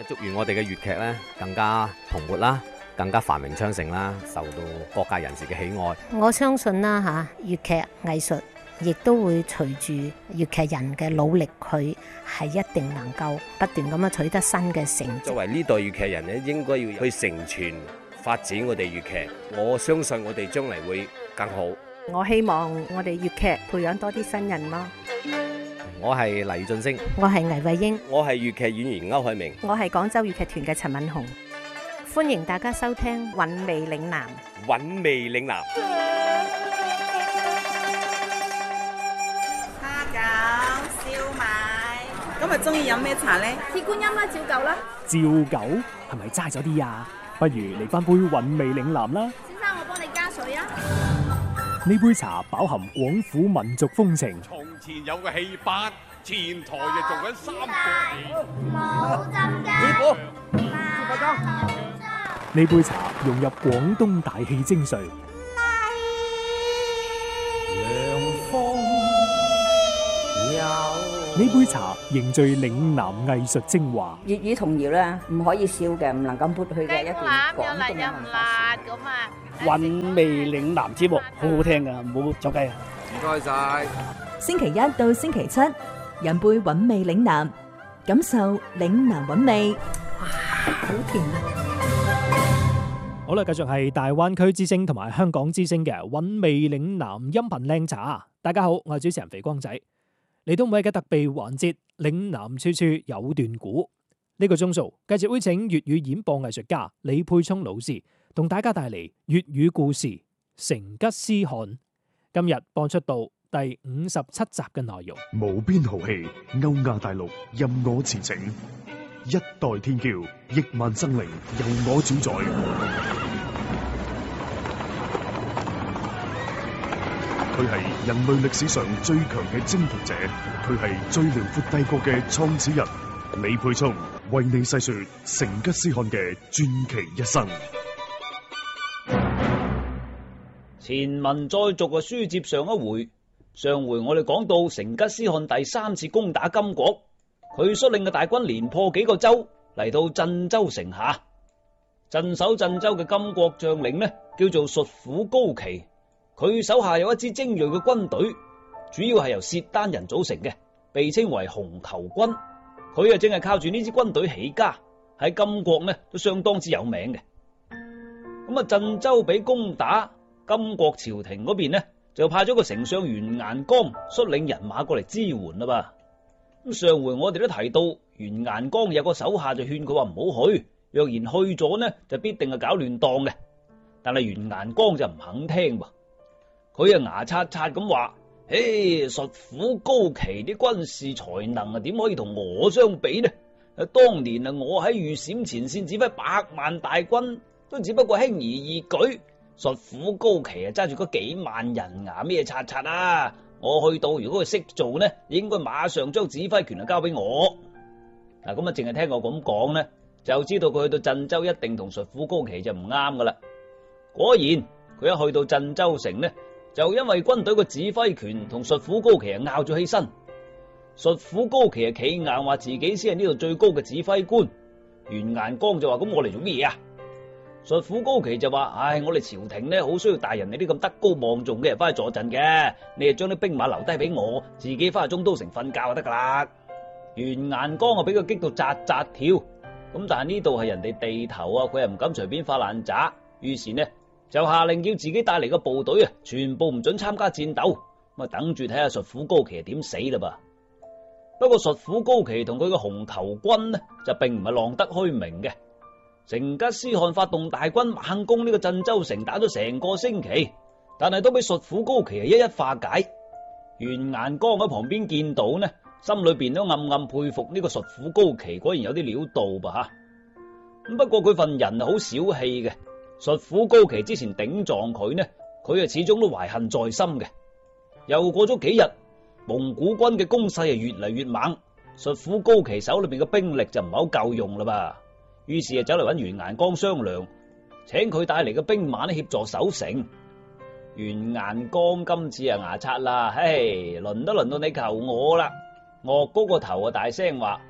祝願我哋嘅粵劇咧更加蓬勃啦，更加繁榮昌盛啦，受到各界人士嘅喜愛。 我相信啦嚇，粵劇藝術亦都會隨住粵劇人嘅努力，佢係一定能夠不斷咁樣取得新嘅成績。 作為呢代粵劇人咧，應該要去承傳發展我哋粵劇。我相信我哋將嚟會更好。 我希望我哋粵劇培養多啲新人咯。 我係黎俊升， 我係倪慧英， 我係粵劇演員歐海明， 我係廣州粵劇團嘅陳敏紅。 歡迎大家收聽《 韻味嶺南》。 韻味嶺南。 蝦餃、燒賣。今日中意飲咩茶呢？ 鐵觀音啦，照舊啦。 照舊係咪齋咗啲啊？不如嚟翻杯韻味嶺南啦。 先生，我幫你加水啊。 呢杯茶飽含廣府民族風情。 從前有個戲班，前台就做緊三個戲。 冇浸㗎。 呢杯茶融入廣東大戲精髓。呢杯茶凝聚嶺南藝術精華。 粵語童謠咧，唔可以笑嘅，唔能夠抹去嘅一段廣東嘅文化。 韻味嶺南節目好好聽噶，唔好走雞啊！ 唔該晒。 星期一到星期七，飲杯韻味嶺南，感受嶺南韻味。 哇，好甜啊！ 好啦，繼續係大灣區之聲同埋香港之聲嘅韻味嶺南音頻靚茶。大家好，我係主持人肥光仔。嚟到每日嘅特備環節，嶺南處處有段古。呢個鐘數繼續會請粵語演播藝術家李沛聰老師同大家帶嚟粵語故事《成吉思汗》。今日播出到第57集嘅內容。 無邊豪氣，歐亞大陸任我馳騁，一代天驕，億萬生靈由我主宰。佢係人類歷史上最強嘅征服者，佢係最遼闊帝國嘅創始人。李沛聰為你細說成吉思汗嘅傳奇一生。 前文再續嘅書接上一回，上回我哋講到成吉思汗第3次攻打金國，佢率領嘅大軍連破幾個州，嚟到鎮州城下。鎮守鎮州嘅金國將領呢，叫做術府高琪。佢手下有一支精銳嘅軍隊，主要係由契丹人組成嘅，被稱為紅頭軍。佢啊正係靠住呢支軍隊起家，喺金國呢都相當之有名嘅。咁啊，鎮州俾攻打，金國朝廷嗰邊呢就派咗個丞相完顏光率領人馬過嚟支援啦噃。咁上回我哋都提到，完顏光有個手下就勸佢話唔好去，若然去咗呢就必定係搞亂當嘅。但係完顏光就唔肯聽噃。佢啊牙刷刷咁話：嘿，術府高琪啲軍事才能啊，點可以同我相比呢？當年啊，我喺御閃前線指揮100萬大軍，都只不過輕而易舉。術府高琪啊，揸住嗰幾萬人啊，咩刷刷啊！我去到，如果佢識做呢，應該馬上將指揮權啊交俾我。嗱，咁啊，淨係聽我咁講呢，就知道佢去到鎮州一定同術府高琪就唔啱噶啦。果然，佢一去到鎮州城呢，就因為軍隊嘅指揮權同術府高琪啊拗咗起身。術府高琪啊企硬話自己先係呢度最高嘅指揮官，完顏光就話：咁我嚟做咩啊？術府高琪就話：唉，我哋朝廷呢好需要大人你啲咁德高望重嘅人翻去坐鎮嘅，你就將啲兵馬留低俾我，自己翻去中都城瞓覺就得噶啦。完顏光啊俾佢激到扎扎跳，咁但係呢度係人哋地頭啊，佢又唔敢隨便發爛渣，於是呢就下令叫自己帶嚟嘅部隊啊，全部唔准參加戰鬥，咁啊等住睇下術府高琪點死啦噃。不過術府高琪同佢嘅紅頭軍呢，就並唔係浪得虛名嘅。成吉思汗發動大軍猛攻呢個鎮州城，打咗成個星期，但係都俾術府高琪一一化解。完顏光喺旁邊見到呢，心裏邊都暗暗佩服呢個術府高琪，果然有啲料到噃吓。咁不過佢份人好小氣嘅。術府高琪之前頂撞佢呢，佢啊始終都懷恨在心嘅。又過咗幾日，蒙古軍嘅攻勢係越嚟越猛，術府高琪手裏邊嘅兵力就唔係好夠用啦噃。於是啊走嚟揾完顏光商量，請佢帶嚟嘅兵馬呢協助守城。完顏光今次啊牙刷啦，嘿，輪都輪到你求我啦！岳高個頭啊大聲話：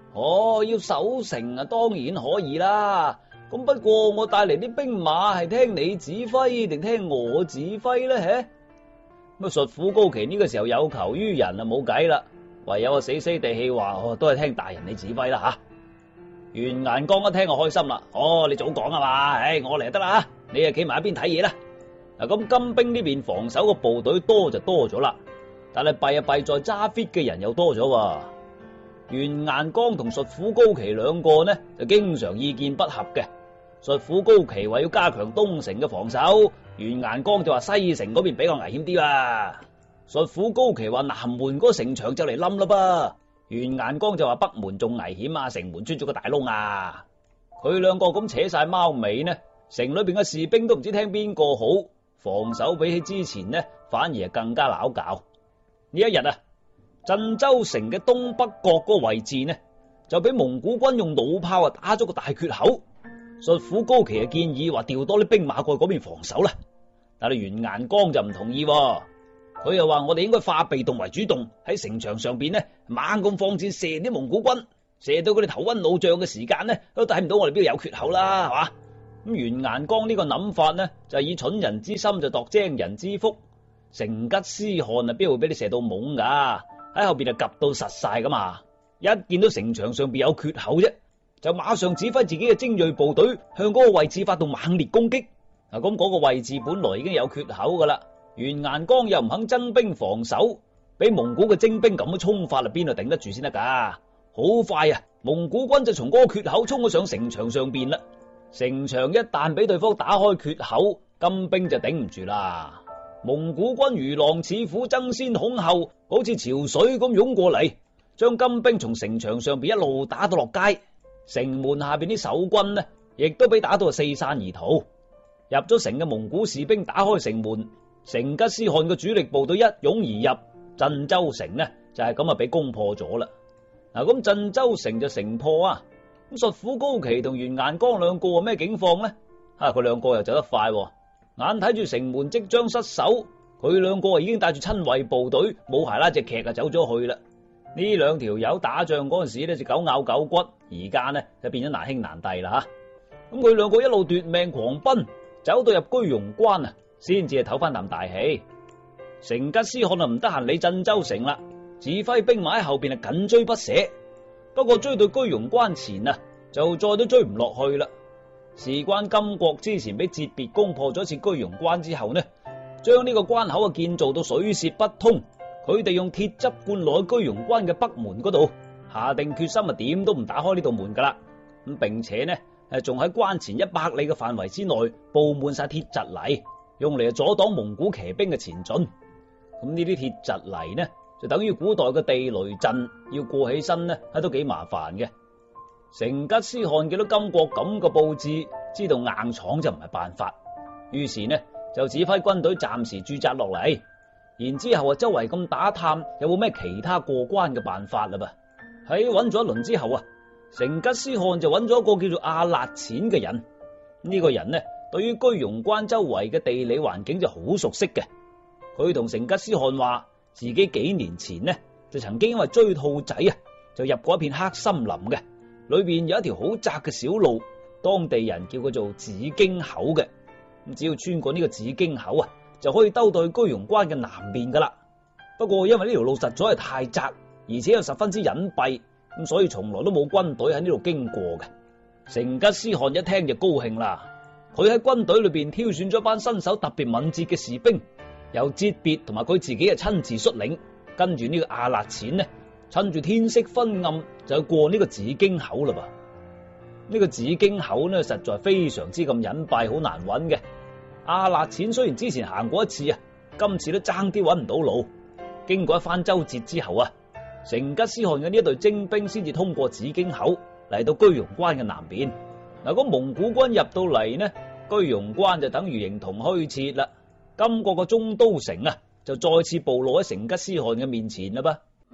哦，要守城啊，當然可以啦。咁不過我帶嚟啲兵馬係聽你指揮定聽我指揮咧？咁術府高期呢個時候有求於人啊，冇計啦，唯有死死地氣話，都係聽大人你指揮啦吓。袁彥剛一聽就開心啦，你早講啊嘛，我嚟就得啦，你啊企埋一邊睇嘢啦。嗱，咁金兵呢邊防守個部隊多就多咗啦，但係弊在揸 fit 嘅人又多咗。袁彥剛同術府高期兩個呢就經常意見不合嘅。術府高期話要加強東城嘅防守，袁彥剛就話西城嗰邊比較危險啲啊。術府高期話南門嗰城牆就嚟冧啦噃，袁彥剛就話北門仲危險啊，城門穿咗個大窿啊。佢兩個咁扯晒貓尾呢，城裏邊嘅士兵都唔知聽邊個好，防守比起之前呢反而係更加拗撬。呢一日啊，鎮州城嘅東北角嗰個位置呢就俾蒙古軍用弩炮啊打咗個大缺口。術府高期嘅建議話調多啲兵馬過去嗰邊防守啦，但係袁彥剛就唔同意，佢又話我哋應該化被動為主動，喺城牆上邊呢猛咁放箭射啲蒙古軍，射到佢哋頭暈腦脹嘅時間呢都睇唔到我哋邊度有缺口啦，係嘛？咁袁彥剛呢個諗法呢就係以蠢人之心就度精人之腹，成吉思汗啊邊會俾你射到懵噶？喺後邊就夾到實晒噶嘛，一見到城牆上邊有缺口啫，就馬上指揮自己嘅精銳部隊向嗰個位置發動猛烈攻擊。嗱，咁嗰個位置本來已經有缺口噶啦，袁彥剛又唔肯增兵防守，俾蒙古嘅精兵咁樣衝法啦，邊度頂得住先得噶？好快啊，蒙古軍就從嗰個缺口衝咗上城牆上邊啦。城牆一旦俾對方打開缺口，金兵就頂唔住啦。蒙古軍如狼似虎，爭先恐後，好似潮水咁湧過嚟，將金兵從城牆上邊一路打到落街。城門下邊啲守軍呢，亦都俾打到四散而逃。入咗城嘅蒙古士兵打開城門，成吉思汗嘅主力部隊一擁而入，鎮州城呢就係咁啊俾攻破咗啦。嗱，咁鎮州城就城破啊。咁術府高期同袁彥剛兩個咩境況呢？佢兩個又走得快，眼睇住城門即將失守，佢兩個已經帶住親衛部隊冇鞋拉隻騎啊走咗去啦。呢兩條友打仗嗰陣時呢，隻狗咬狗骨，而家呢就變咗難兄難弟啦吓。咁佢兩個一路奪命狂奔，走到入居庸關啊，先至係唞翻啖大氣。成吉思汗啊唔得閒理鎮州城啦，指揮兵馬喺後邊係緊追不捨。不過追到居庸關前啊，就再都追唔落去啦。事關金國之前俾哲別攻破咗一次居庸關之後呢，將呢個關口啊建造到水泄不通。佢哋用鐵汁灌落居庸關嘅北門嗰度，下定決心啊點都唔打開呢道門噶啦。咁並且呢仲喺關前100里嘅範圍之內布滿晒鐵蒺藜，用嚟阻擋蒙古騎兵嘅前進。咁呢啲鐵蒺藜呢就等於古代嘅地雷陣，要過起身呢都幾麻煩嘅。成吉思汗見到金國咁嘅布置，知道硬闖就唔係辦法，於是呢就指揮軍隊暫時駐紮落嚟。然之後周圍咁打探，有冇咩其他過關嘅辦法啦噃？喺揾咗一輪之後啊，成吉思汗就揾咗一個叫做阿勒錢嘅人。呢個人呢，對於居庸關周圍嘅地理環境就好熟悉嘅。佢同成吉思汗話，自己幾年前呢就曾經因為追兔仔啊，就入過一片黑森林嘅，裏邊有一條好窄嘅小路，當地人叫佢做紫荊口嘅。咁只要穿過呢個紫荊口啊，就可以兜到去居庸關嘅南面噶啦。不過因為呢條路實在係太窄，而且又十分之隱蔽，咁所以從來都冇軍隊喺呢度經過嘅。成吉思汗一聽就高興啦，佢喺軍隊裏邊挑選咗一班身手特別敏捷嘅士兵，由哲別同埋佢自己係親自率領，跟住呢個阿勒錢呢，趁住天色昏暗就過呢個紫荊口啦噃。呢個紫荊口呢，實在非常之咁隱蔽，好難揾嘅。阿勒錢雖然之前行過一次啊，今次都爭啲揾唔到路。經過一番周折之後啊，成吉思汗嘅呢一隊精兵先至通過紫荊口嚟到居庸關嘅南邊。嗱，咁蒙古軍入到嚟呢，居庸關就等於形同虛設啦。金國嘅中都城啊，就再次暴露喺成吉思汗嘅面前啦噃。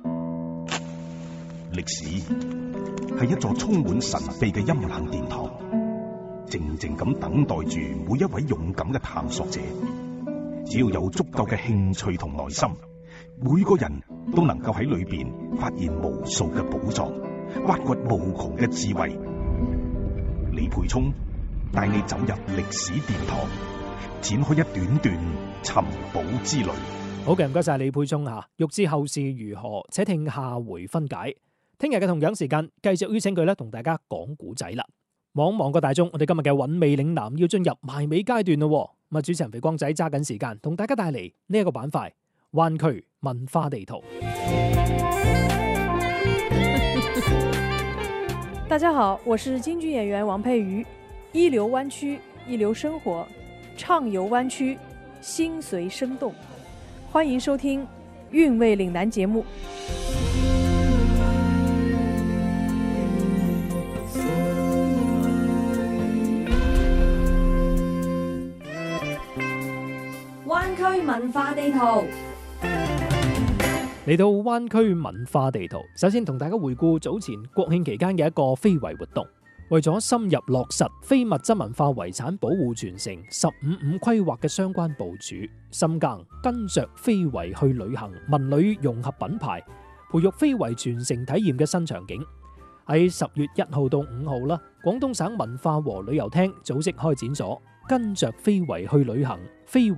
歷史係一座充滿神秘嘅陰冷殿堂，靜靜咁等待住每一位勇敢嘅探索者。只要有足夠嘅興趣同耐心，每個人都能夠喺裏邊發現無數嘅寶藏， 挖掘無窮嘅智慧。李培聰帶你走入歷史殿堂，展開一段段尋寶之旅。 好嘅，唔該晒李沛聰吓。欲知後事如何，且聽下回分解。聽日嘅同樣時間，繼續邀請佢咧同大家講古仔啦。望個大鐘，我哋今日嘅韻味嶺南要進入埋尾階段咯。咁啊，主持人肥光仔揸緊時間，同大家帶嚟呢一個板塊——灣區文化地圖。 大家好，我是京劇演員王佩瑜。一流灣區，一流生活，暢遊灣區，心隨生動。歡迎收聽《韻味嶺南》節目。 灣區文化地圖。 嚟到灣區文化地圖，首先同大家回顧早前國慶期間嘅一個非遺活動。為咗深入落實非物質文化遺產保護傳承15.5規劃嘅相關部署，深耕跟着非遺去旅行文旅融合品牌，培育非遺傳承體驗嘅新場景。喺10月1號到5號啦，廣東省文化和旅遊廳組織開展咗跟着非遺去旅行非遺